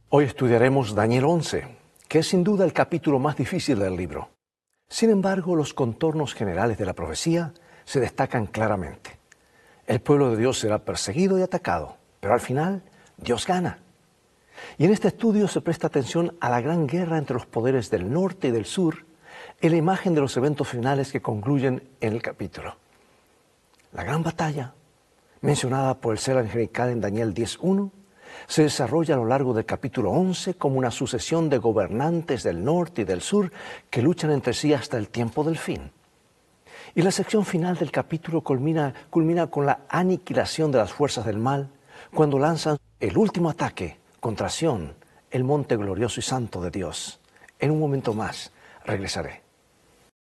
Hoy estudiaremos Daniel 11, que es sin duda el capítulo más difícil del libro. Sin embargo, los contornos generales de la profecía se destacan claramente. El pueblo de Dios será perseguido y atacado, pero al final Dios gana. Y en este estudio se presta atención a la gran guerra entre los poderes del norte y del sur, en la imagen de los eventos finales que concluyen en el capítulo. La gran batalla, mencionada por el ser angelical en Daniel 10:1, se desarrolla a lo largo del capítulo 11 como una sucesión de gobernantes del norte y del sur que luchan entre sí hasta el tiempo del fin. Y la sección final del capítulo culmina con la aniquilación de las fuerzas del mal, cuando lanzan el último ataque contra Sión, el monte glorioso y santo de Dios. En un momento más regresaré.